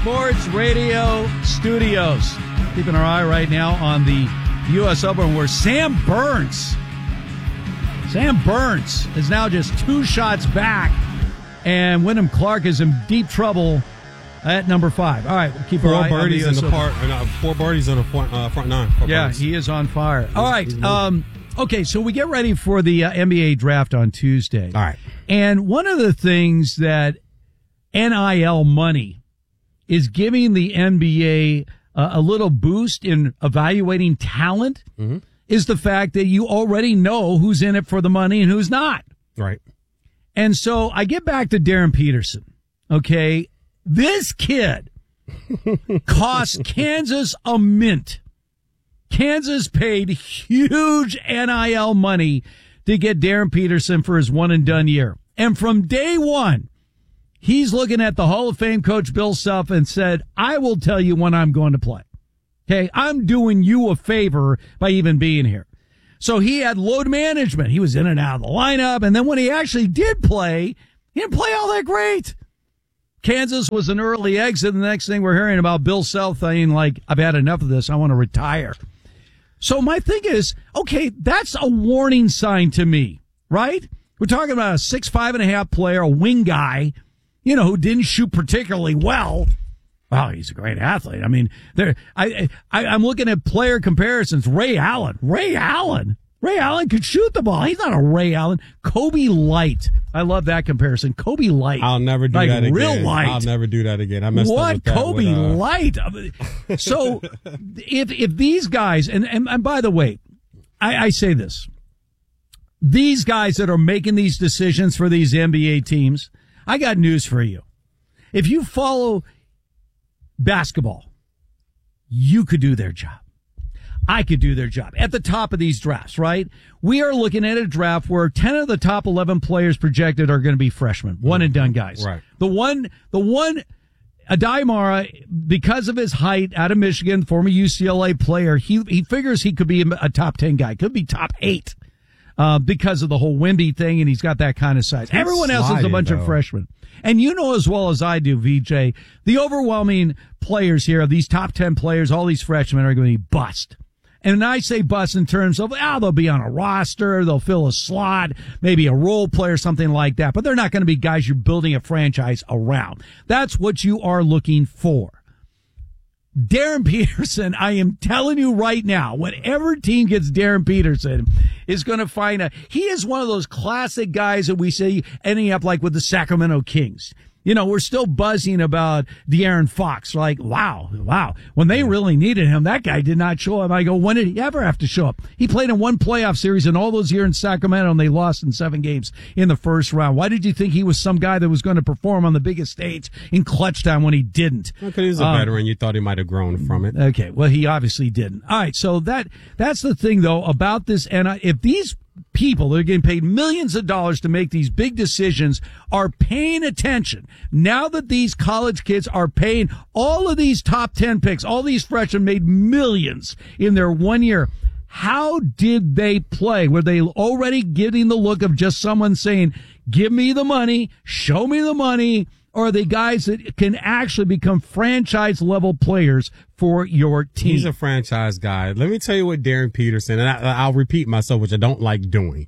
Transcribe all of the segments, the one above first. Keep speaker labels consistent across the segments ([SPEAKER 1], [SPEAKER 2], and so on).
[SPEAKER 1] Sports Radio Studios. Keeping our eye right now on the U.S. Open where Sam Burns is now just 2 shots back, and Wyndham Clark is in deep trouble at number 5. All right, we'll keep our eye on the U.S. Open.
[SPEAKER 2] 4 birdies on the front 9.
[SPEAKER 1] Yeah, he is on fire. All right, okay, so we get ready for the NBA draft on Tuesday.
[SPEAKER 2] All right.
[SPEAKER 1] And one of the things that NIL money is giving the NBA a little boost in evaluating talent is the fact that you already know who's in it for the money and who's not.
[SPEAKER 2] Right.
[SPEAKER 1] And so I get back to Darren Peterson. Okay. This kid cost Kansas a mint. Kansas paid huge NIL money to get Darren Peterson for his one and done year. And from day one, he's looking at the Hall of Fame coach Bill Self and said, I will tell you when I'm going to play. Okay, I'm doing you a favor by even being here. So he had load management. He was in and out of the lineup. And then when he actually did play, he didn't play all that great. Kansas was an early exit. The next thing we're hearing about Bill Self saying, like, I've had enough of this. I want to retire. So my thing is, okay, that's a warning sign to me, right? We're talking about a 6'5.5" player, a wing guy, you know, who didn't shoot particularly well. Wow, he's a great athlete. I mean, I'm looking at player comparisons. Ray Allen could shoot the ball. He's not a Ray Allen. Kobe Light. I love that comparison. Kobe Light.
[SPEAKER 2] I'll never do that again.
[SPEAKER 1] Real light.
[SPEAKER 2] I'll never do that again. I messed up with that.
[SPEAKER 1] Kobe Light. So if these guys, and by the way, I say this, these guys that are making these decisions for these NBA teams, I got news for you. If you follow basketball, you could do their job. I could do their job at the top of these drafts, right? We are looking at a draft where 10 of the top 11 players projected are going to be freshmen, one and done guys.
[SPEAKER 2] Right.
[SPEAKER 1] The one, Adai Mara, because of his height, out of Michigan, former UCLA player, he figures he could be a top 10 guy, could be top 8. Because of the whole Wemby thing, and he's got that kind of size. Everyone else is a bunch of freshmen. And you know as well as I do, VJ, the overwhelming players here, these top 10 players, all these freshmen are going to be bust. And I say bust in terms of, they'll be on a roster, they'll fill a slot, maybe a role player, something like that. But they're not going to be guys you're building a franchise around. That's what you are looking for. Darren Peterson, I am telling you right now, whatever team gets Darren Peterson is going to find he is one of those classic guys that we see ending up like with the Sacramento Kings. You know, we're still buzzing about De'Aaron Fox. Like, wow. When they really needed him, that guy did not show up. I go, when did he ever have to show up? He played in one playoff series in all those years in Sacramento, and they lost in 7 games in the first round. Why did you think he was some guy that was going to perform on the biggest stage in clutch time when he didn't?
[SPEAKER 2] Because he's a veteran. You thought he might have grown from it.
[SPEAKER 1] Okay, well, he obviously didn't. All right, so that's the thing, though, about this. And if these people that are getting paid millions of dollars to make these big decisions are paying attention, now that these college kids are paying all of these top 10 picks, all these freshmen made millions in their 1 year. How did they play? Were they already getting the look of just someone saying, give me the money, show me the money? Or are they guys that can actually become franchise level players for your team?
[SPEAKER 2] He's a franchise guy. Let me tell you what Darren Peterson, and I'll repeat myself, which I don't like doing.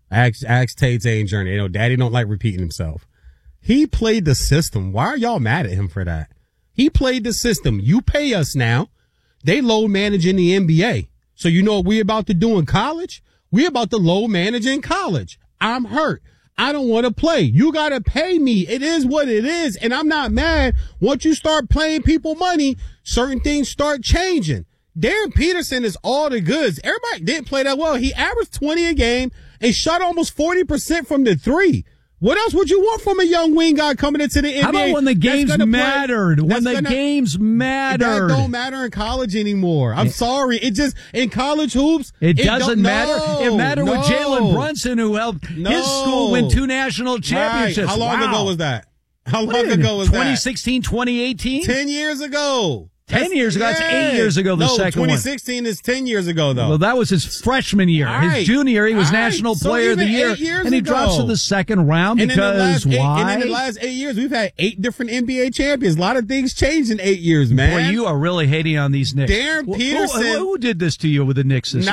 [SPEAKER 2] Ask Tate and Journey. You know, Daddy don't like repeating himself. He played the system. Why are y'all mad at him for that? He played the system. You pay us now. They load manage in the NBA. So you know what we're about to do in college? We're about to load manage in college. I'm hurt. I don't want to play. You got to pay me. It is what it is. And I'm not mad. Once you start paying people money, certain things start changing. Darren Peterson is all the goods. Everybody didn't play that well. He averaged 20 a game and shot almost 40% from the 3. What else would you want from a young wing guy coming into the NBA?
[SPEAKER 1] How about when the games mattered? When the games mattered.
[SPEAKER 2] That don't matter in college anymore. I'm sorry. It just, in college hoops.
[SPEAKER 1] It doesn't matter. It mattered with Jalen Brunson, who helped his school win 2 national championships.
[SPEAKER 2] Right. How long ago was that? How long ago was
[SPEAKER 1] 2016, 2018?
[SPEAKER 2] 10 years ago.
[SPEAKER 1] 10 years ago. That's 8 years ago, the second one.
[SPEAKER 2] 2016 is 10 years ago, though.
[SPEAKER 1] Well, that was his freshman year. His junior year, he was National Player of the Year. And he drops to the second round because why?
[SPEAKER 2] And in the last 8 years, we've had 8 different NBA champions. A lot of things changed in 8 years, man.
[SPEAKER 1] Boy, you are really hating on these Knicks.
[SPEAKER 2] Darren Peterson.
[SPEAKER 1] Who did this to you with the Knicks?
[SPEAKER 2] You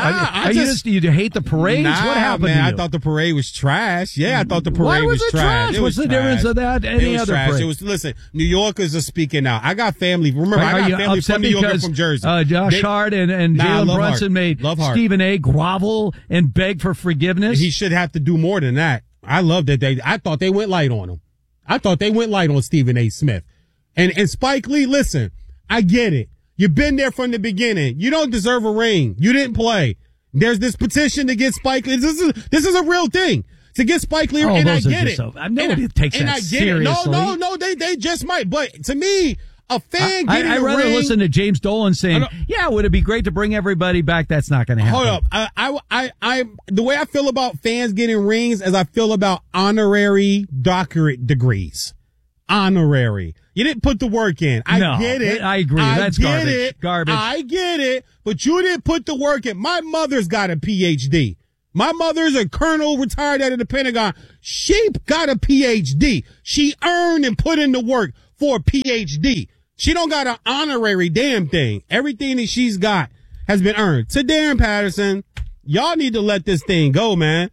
[SPEAKER 1] hate the parades? What happened
[SPEAKER 2] man,
[SPEAKER 1] to you?
[SPEAKER 2] I thought the parade was trash. Yeah, I thought the parade
[SPEAKER 1] Why was it trash? What's the difference of that? Any other parade?
[SPEAKER 2] Listen, New Yorkers are speaking out. I got family. Remember, I got family from New York and from Jersey.
[SPEAKER 1] Josh Hart and Jalen Brunson made Stephen A. grovel and beg for forgiveness.
[SPEAKER 2] He should have to do more than that. I love that I thought they went light on him. I thought they went light on Stephen A. Smith. And Spike Lee, listen, I get it. You've been there from the beginning. You don't deserve a ring. You didn't play. There's this petition to get Spike Lee. This is a real thing. To get Spike Lee, and I get it.
[SPEAKER 1] Nobody takes that seriously.
[SPEAKER 2] No, they just might. But to me, a fan getting
[SPEAKER 1] I'd rather
[SPEAKER 2] ring,
[SPEAKER 1] listen to James Dolan saying, "Yeah, would it be great to bring everybody back?" That's not going to happen.
[SPEAKER 2] Hold up, I the way I feel about fans getting rings as I feel about honorary doctorate degrees. Honorary. You didn't put the work in. I get it.
[SPEAKER 1] I agree. That's garbage.
[SPEAKER 2] I get it. But you didn't put the work in. My mother's got a PhD. My mother's a colonel retired out of the Pentagon. She got a PhD. She earned and put in the work for a PhD. She don't got an honorary damn thing. Everything that she's got has been earned. To Darren Patterson, y'all need to let this thing go, man.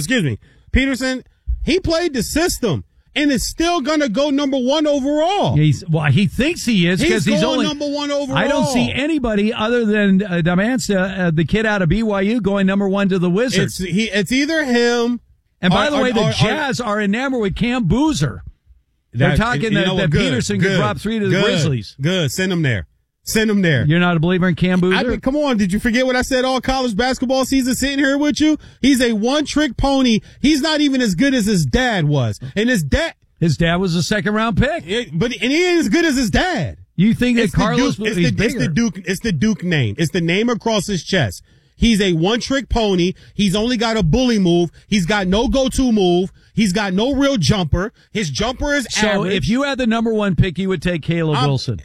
[SPEAKER 2] Peterson, he played the system. And is still gonna go number 1 overall.
[SPEAKER 1] He thinks he is because he's only
[SPEAKER 2] number 1 overall.
[SPEAKER 1] I don't see anybody other than Damansa, the kid out of BYU, going number 1 to the Wizards.
[SPEAKER 2] It's either him.
[SPEAKER 1] And by the way, the Jazz are enamored with Cam Boozer. They're talking that Peterson could drop 3 to the Grizzlies.
[SPEAKER 2] Good, send him there. You're
[SPEAKER 1] not a believer in Cam Boozer?
[SPEAKER 2] Come on, did you forget what I said all college basketball season sitting here with you? He's a one-trick pony. He's not even as good as his dad was. And his dad
[SPEAKER 1] was a second-round pick.
[SPEAKER 2] And he ain't as good as his dad.
[SPEAKER 1] You think that Carlos is bigger?
[SPEAKER 2] It's the Duke name. It's the name across his chest. He's a one-trick pony. He's only got a bully move. He's got no go-to move. He's got no real jumper. His jumper is average.
[SPEAKER 1] So if you had the number 1 pick, you would take Caleb Wilson.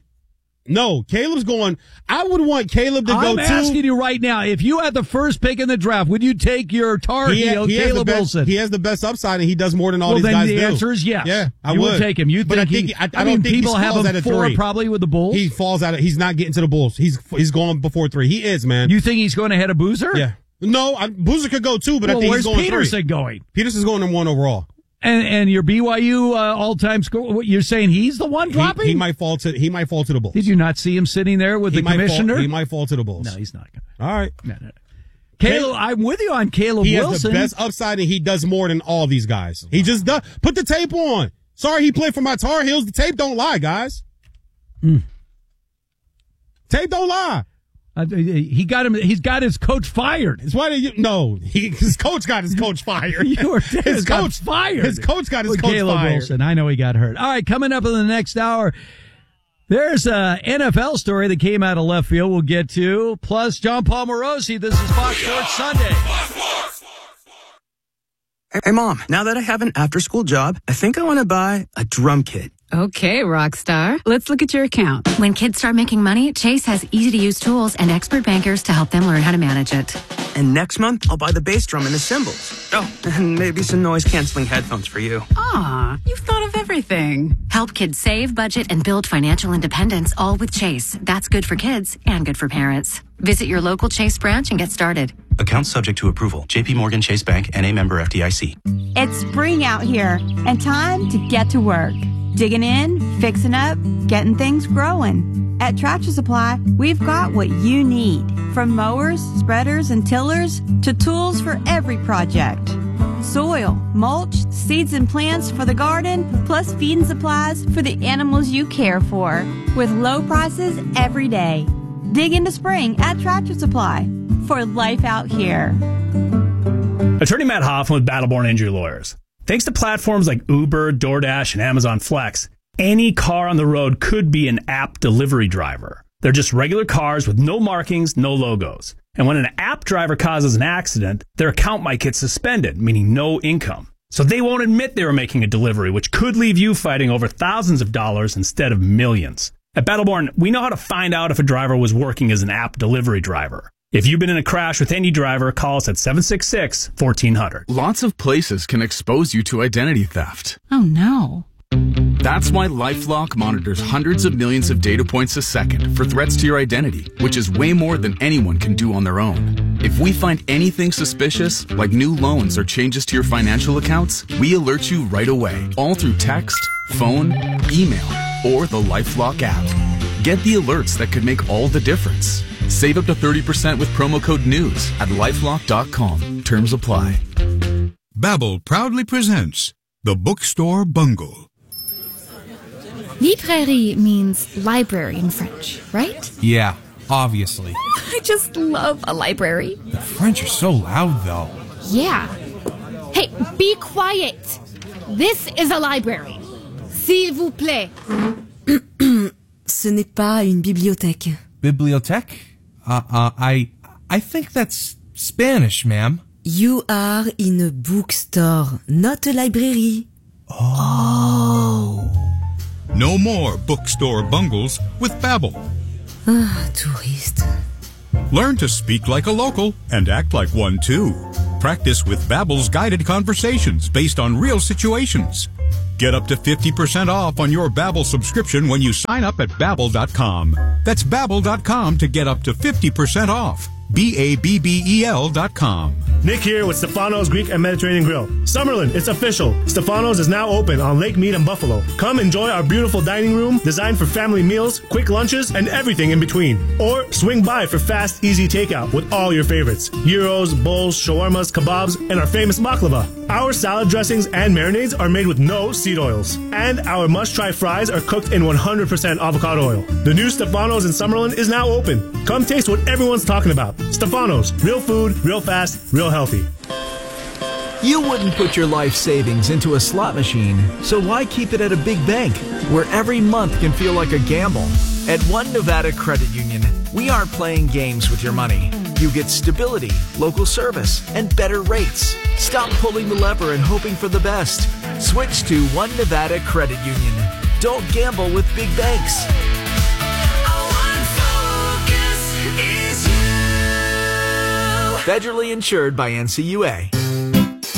[SPEAKER 2] No, Caleb's going. I would want Caleb to go too.
[SPEAKER 1] I'm asking you right now, if you had the first pick in the draft, would you take your Tar Heel, Caleb Wilson?
[SPEAKER 2] He has the best upside, and he does more than all these guys do.
[SPEAKER 1] Well, then the answer is yes.
[SPEAKER 2] Yeah, I
[SPEAKER 1] would take him. You think
[SPEAKER 2] I don't think
[SPEAKER 1] people
[SPEAKER 2] he
[SPEAKER 1] have
[SPEAKER 2] falls
[SPEAKER 1] him
[SPEAKER 2] at
[SPEAKER 1] 4
[SPEAKER 2] 3.
[SPEAKER 1] probably with the Bulls?
[SPEAKER 2] He falls out. He's not getting to the Bulls. He's going before 3. He is, man.
[SPEAKER 1] You think he's going ahead of Boozer?
[SPEAKER 2] Yeah. No, Boozer could go too, but I think he's going 3.
[SPEAKER 1] Where's Peterson going?
[SPEAKER 2] Peterson's going number 1 overall.
[SPEAKER 1] And your BYU all-time score, you're saying he's the one dropping?
[SPEAKER 2] He might fall to the Bulls.
[SPEAKER 1] Did you not see him sitting there with the commissioner?
[SPEAKER 2] He might fall to the Bulls.
[SPEAKER 1] No, he's not going
[SPEAKER 2] to. All right.
[SPEAKER 1] No. Caleb, I'm with you on Caleb Wilson.
[SPEAKER 2] He has the best upside, and he does more than all these guys. He just does. Put the tape on. Sorry he played for my Tar Heels. The tape don't lie, guys. Tape don't lie.
[SPEAKER 1] He got him. He's got his coach fired.
[SPEAKER 2] It's why his coach got his coach fired.
[SPEAKER 1] His coach fired.
[SPEAKER 2] His coach got his coach
[SPEAKER 1] Caleb
[SPEAKER 2] fired.
[SPEAKER 1] Wilson. I know he got hurt. All right, coming up in the next hour, there's a NFL story that came out of left field. We'll get to plus John Paul Morosi. This is Fox Sports Sunday.
[SPEAKER 3] Hey, Mom. Now that I have an after-school job, I think I want to buy a drum kit.
[SPEAKER 4] Okay, rock star. Let's look at your account.
[SPEAKER 5] When kids start making money, Chase has easy-to-use tools and expert bankers to help them learn how to manage it.
[SPEAKER 3] And next month, I'll buy the bass drum and the cymbals. Oh, and maybe some noise-canceling headphones for you.
[SPEAKER 4] Aw, you've thought of everything.
[SPEAKER 5] Help kids save, budget, and build financial independence, all with Chase. That's good for kids and good for parents. Visit your local Chase branch and get started.
[SPEAKER 6] Account subject to approval. JP Morgan Chase Bank, N.A. member FDIC.
[SPEAKER 7] It's spring out here and time to get to work. Digging in, fixing up, getting things growing. At Tractor Supply, we've got what you need. From mowers, spreaders, and tillers to tools for every project. Soil, mulch, seeds and plants for the garden, plus feeding supplies for the animals you care for. With low prices every day. Dig into spring at Tractor Supply for life out here.
[SPEAKER 8] Attorney Matt Hoffman with Battleborn Injury Lawyers. Thanks to platforms like Uber, DoorDash, and Amazon Flex, any car on the road could be an app delivery driver. They're just regular cars with no markings, no logos. And when an app driver causes an accident, their account might get suspended, meaning no income. So they won't admit they were making a delivery, which could leave you fighting over thousands of dollars instead of millions. At Battleborn, we know how to find out if a driver was working as an app delivery driver. If you've been in a crash with any driver, call us at 766-1400.
[SPEAKER 9] Lots of places can expose you to identity theft.
[SPEAKER 4] Oh, no.
[SPEAKER 9] That's why LifeLock monitors hundreds of millions of data points a second for threats to your identity, which is way more than anyone can do on their own. If we find anything suspicious, like new loans or changes to your financial accounts, we alert you right away, all through text, phone, email, or the LifeLock app. Get the alerts that could make all the difference. Save up to 30% with promo code NEWS at LifeLock.com. Terms apply.
[SPEAKER 10] Babbel proudly presents The Bookstore Bungle.
[SPEAKER 11] Librairie means library in French, right?
[SPEAKER 12] Yeah, obviously.
[SPEAKER 11] I just love a library.
[SPEAKER 12] The French are so loud, though.
[SPEAKER 11] Yeah. Hey, be quiet. This is a library. S'il vous plaît.
[SPEAKER 13] Ce n'est pas une bibliothèque.
[SPEAKER 12] Bibliothèque? I think that's Spanish, ma'am.
[SPEAKER 13] You are in a bookstore, not a library.
[SPEAKER 10] Oh. No more bookstore bungles with Babbel.
[SPEAKER 13] Touriste.
[SPEAKER 10] Learn to speak like a local and act like one too. Practice with Babbel's guided conversations based on real situations. Get up to 50% off on your Babbel subscription when you sign up at Babbel.com. That's Babbel.com to get up to 50% off. Babbel.com.
[SPEAKER 14] Nick here with Stefano's Greek and Mediterranean Grill. Summerlin, it's official. Stefano's is now open on Lake Mead and Buffalo. Come enjoy our beautiful dining room designed for family meals, quick lunches, and everything in between. Or swing by for fast, easy takeout with all your favorites. Gyros, bowls, shawarmas, kebabs, and our famous baklava. Our salad dressings and marinades are made with no seed oils. And our must-try fries are cooked in 100% avocado oil. The new Stefano's in Summerlin is now open. Come taste what everyone's talking about. Stefano's, real food, real fast, real healthy.
[SPEAKER 15] You wouldn't put your life savings into a slot machine, so why keep it at a big bank where every month can feel like a gamble? At One Nevada Credit Union, we aren't playing games with your money. You get stability, local service, and better rates. Stop pulling the lever and hoping for the best. Switch to One Nevada Credit Union. Don't gamble with big banks. Federally insured by NCUA.